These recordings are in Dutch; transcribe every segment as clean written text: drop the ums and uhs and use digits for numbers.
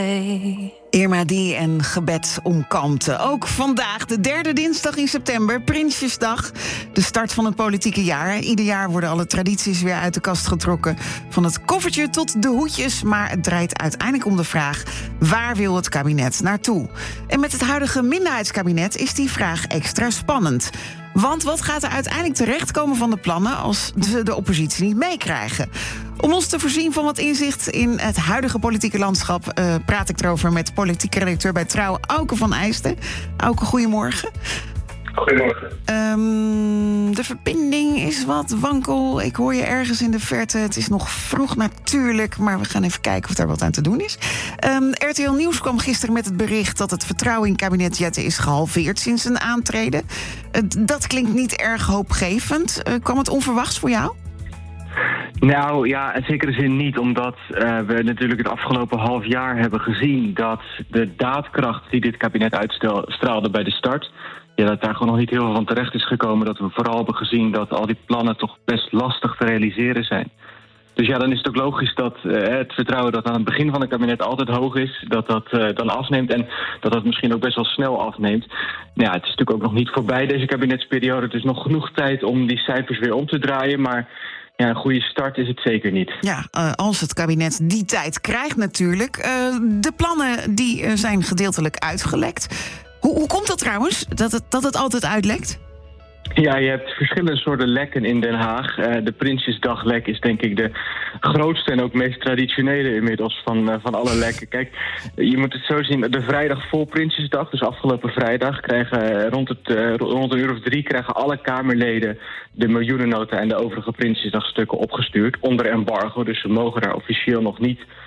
Irma Die en Gebed om kalmte. Ook vandaag, de derde dinsdag in september, Prinsjesdag. De start van het politieke jaar. Ieder jaar worden alle tradities weer uit de kast getrokken. Van het koffertje tot de hoedjes. Maar het draait uiteindelijk om de vraag: waar wil het kabinet naartoe? En met het huidige minderheidskabinet is die vraag extra spannend. Want wat gaat er uiteindelijk terechtkomen van de plannen als ze de oppositie niet meekrijgen? Om ons te voorzien van wat inzicht in het huidige politieke landschap praat ik erover met politiek redacteur bij Trouw, Auke van Eijsten. Auke, goedemorgen. Goedemorgen. De verbinding is wat wankel. Ik hoor je ergens in de verte. Het is nog vroeg natuurlijk, maar we gaan even kijken of daar wat aan te doen is. RTL Nieuws kwam gisteren met het bericht dat het vertrouwen in kabinet Jette is gehalveerd sinds zijn aantreden. Dat klinkt niet erg hoopgevend. Kwam het onverwachts voor jou? Nou ja, in zekere zin niet, omdat we natuurlijk het afgelopen half jaar hebben gezien dat de daadkracht die dit kabinet uitstraalde bij de start, ja, dat daar gewoon nog niet heel veel van terecht is gekomen. Dat we vooral hebben gezien dat al die plannen toch best lastig te realiseren zijn. Dus ja, dan is het ook logisch dat het vertrouwen dat aan het begin van het kabinet altijd hoog is, dat dan afneemt en dat dat misschien ook best wel snel afneemt. Nou ja, het is natuurlijk ook nog niet voorbij deze kabinetsperiode. Het is nog genoeg tijd om die cijfers weer om te draaien, maar ja, een goede start is het zeker niet. Ja, als het kabinet die tijd krijgt natuurlijk. De plannen die zijn gedeeltelijk uitgelekt. Hoe komt dat trouwens, dat het altijd uitlekt? Ja, je hebt verschillende soorten lekken in Den Haag. De Prinsjesdaglek is denk ik de grootste en ook meest traditionele inmiddels van alle lekken. Kijk, je moet het zo zien, de vrijdag voor Prinsjesdag, dus afgelopen vrijdag, krijgen rond een uur of 3 krijgen alle Kamerleden de miljoenennota en de overige Prinsjesdagstukken opgestuurd onder embargo. Dus ze mogen daar officieel nog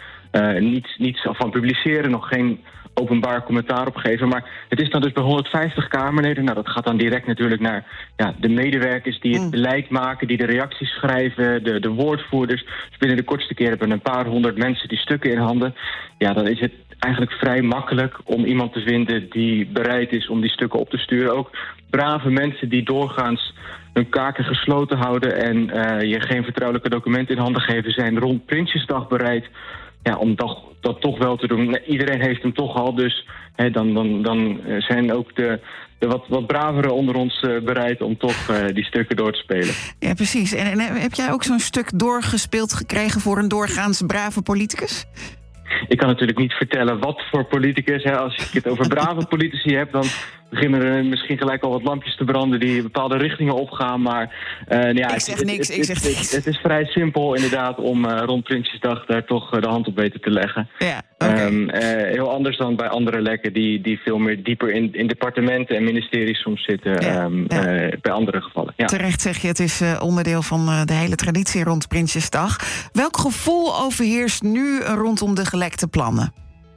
niets van publiceren, nog geen openbaar commentaar op geven. Maar het is dan dus bij 150 Kamerleden. Nou, dat gaat dan direct natuurlijk naar de medewerkers die het beleid maken, die de reacties schrijven, de woordvoerders. Dus binnen de kortste keer hebben we een paar honderd mensen die stukken in handen. Ja, dan is het eigenlijk vrij makkelijk om iemand te vinden die bereid is om die stukken op te sturen. Ook brave mensen die doorgaans hun kaken gesloten houden en je geen vertrouwelijke documenten in handen geven, zijn rond Prinsjesdag bereid om dat toch wel te doen. Iedereen heeft hem toch al, dus dan zijn ook de wat braveren onder ons bereid om toch die stukken door te spelen. Ja, precies. En heb jij ook zo'n stuk doorgespeeld gekregen voor een doorgaans brave politicus? Ik kan natuurlijk niet vertellen wat voor politicus. Als ik het over brave politici heb, dan beginnen er misschien gelijk al wat lampjes te branden die bepaalde richtingen opgaan. Maar ik zeg niks. Het is vrij simpel inderdaad om rond Prinsjesdag daar toch de hand op weten te leggen. Ja, okay. Heel anders dan bij andere lekken die veel meer dieper in departementen en ministeries soms zitten. Bij andere gevallen. Ja. Terecht zeg je, het is onderdeel van de hele traditie rond Prinsjesdag. Welk gevoel overheerst nu rondom de gelekte plannen?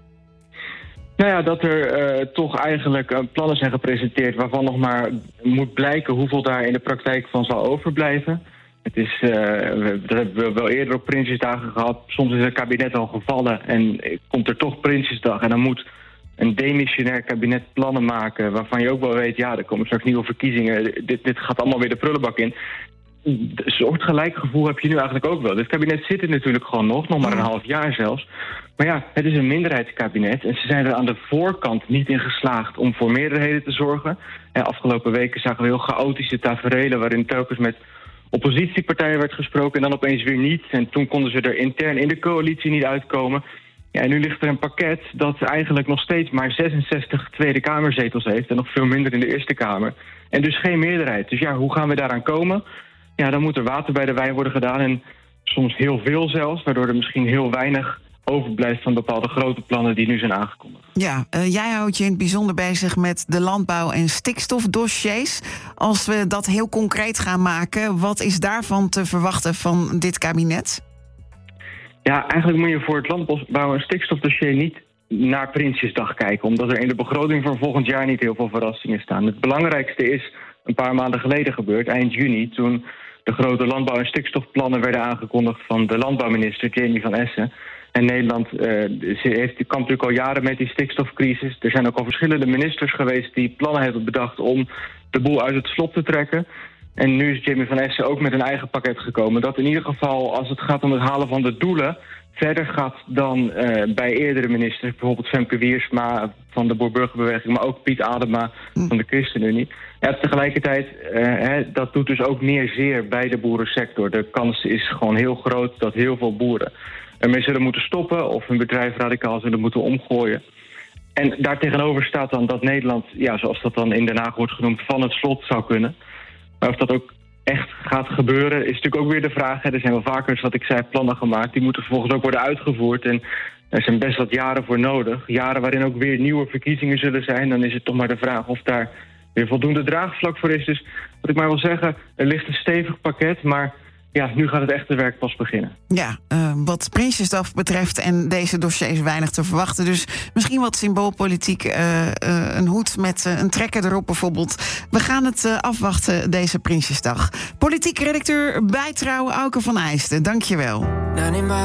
Nou ja, dat er toch eigenlijk plannen zijn gepresenteerd waarvan nog maar moet blijken hoeveel daar in de praktijk van zal overblijven. Het is, dat hebben we wel eerder op Prinsjesdagen gehad. Soms is het kabinet al gevallen en komt er toch Prinsjesdag. En dan moet een demissionair kabinet plannen maken waarvan je ook wel weet, er komen straks nieuwe verkiezingen. Dit gaat allemaal weer de prullenbak in. Een soortgelijk gevoel heb je nu eigenlijk ook wel. Dit kabinet zit er natuurlijk gewoon nog maar een half jaar zelfs. Maar ja, het is een minderheidskabinet en ze zijn er aan de voorkant niet in geslaagd om voor meerderheden te zorgen. Afgelopen weken zagen we heel chaotische taferelen waarin telkens met oppositiepartijen werd gesproken en dan opeens weer niet. En toen konden ze er intern in de coalitie niet uitkomen. Ja, en nu ligt er een pakket dat eigenlijk nog steeds maar 66 Tweede Kamerzetels heeft en nog veel minder in de Eerste Kamer. En dus geen meerderheid. Dus hoe gaan we daaraan komen? Ja, dan moet er water bij de wijn worden gedaan en soms heel veel zelfs, waardoor er misschien heel weinig overblijft van bepaalde grote plannen die nu zijn aangekondigd. Ja, jij houdt je in het bijzonder bezig met de landbouw- en stikstofdossiers. Als we dat heel concreet gaan maken, wat is daarvan te verwachten van dit kabinet? Ja, eigenlijk moet je voor het landbouw- en stikstofdossier niet naar Prinsjesdag kijken, omdat er in de begroting voor volgend jaar niet heel veel verrassingen staan. Het belangrijkste is een paar maanden geleden gebeurd, eind juni, toen de grote landbouw- en stikstofplannen werden aangekondigd van de landbouwminister Jamie van Essen. En Nederland kampt natuurlijk al jaren met die stikstofcrisis. Er zijn ook al verschillende ministers geweest die plannen hebben bedacht om de boel uit het slop te trekken. En nu is Jimmy van Essen ook met een eigen pakket gekomen. Dat in ieder geval, als het gaat om het halen van de doelen, verder gaat dan bij eerdere ministers. Bijvoorbeeld Femke Wiersma van de Boer-Burgerbeweging, maar ook Piet Adema van de ChristenUnie. Ja, tegelijkertijd, dat doet dus ook meer zeer bij de boerensector. De kans is gewoon heel groot dat heel veel boeren ermee zullen moeten stoppen of hun bedrijf radicaal zullen moeten omgooien. En daartegenover staat dan dat Nederland, ja, zoals dat dan in Den Haag wordt genoemd, van het slot zou kunnen. Maar of dat ook echt gaat gebeuren, is natuurlijk ook weer de vraag. Er zijn wel vaker, zoals ik zei, plannen gemaakt. Die moeten vervolgens ook worden uitgevoerd. En er zijn best wat jaren voor nodig. Jaren waarin ook weer nieuwe verkiezingen zullen zijn. Dan is het toch maar de vraag of daar weer voldoende draagvlak voor is. Dus wat ik maar wil zeggen, er ligt een stevig pakket, maar ja, nu gaat het echte werk pas beginnen. Ja, wat Prinsjesdag betreft en deze dossiers weinig te verwachten. Dus misschien wat symboolpolitiek, een hoed met een trekker erop bijvoorbeeld. We gaan het afwachten, deze Prinsjesdag. Politiek redacteur bij Trouw, Auke van Eijsten, dank je wel.